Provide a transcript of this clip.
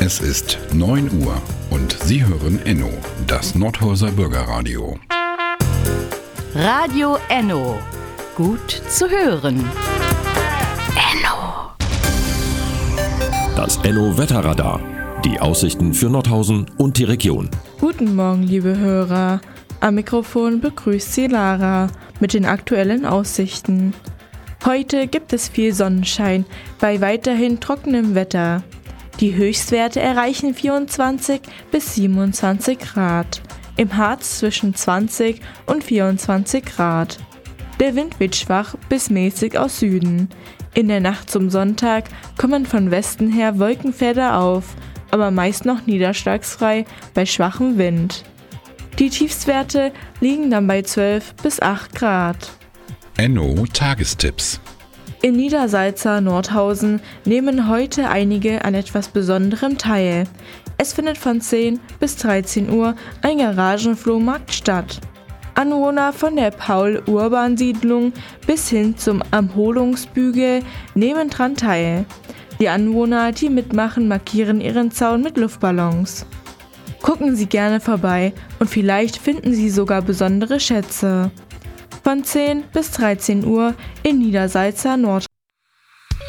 Es ist 9 Uhr und Sie hören Enno, das Nordhauser Bürgerradio. Radio Enno. Gut zu hören. Enno. Das Enno-Wetterradar. Die Aussichten für Nordhausen und die Region. Guten Morgen, liebe Hörer. Am Mikrofon begrüßt Sie Lara mit den aktuellen Aussichten. Heute gibt es viel Sonnenschein bei weiterhin trockenem Wetter. Die Höchstwerte erreichen 24 bis 27 Grad. Im Harz zwischen 20 und 24 Grad. Der Wind weht schwach bis mäßig aus Süden. In der Nacht zum Sonntag kommen von Westen her Wolkenfelder auf, aber meist noch niederschlagsfrei bei schwachem Wind. Die Tiefstwerte liegen dann bei 12 bis 8 Grad. Enno Tagestipps. In Niedersalza, Nordhausen nehmen heute einige an etwas Besonderem teil. Es findet von 10 bis 13 Uhr ein Garagenflohmarkt statt. Anwohner von der Paul-Urban-Siedlung bis hin zum Erholungsbügel nehmen dran teil. Die Anwohner, die mitmachen, markieren ihren Zaun mit Luftballons. Gucken Sie gerne vorbei und vielleicht finden Sie sogar besondere Schätze. Von 10 bis 13 Uhr in Niedersalza, Nordhausen.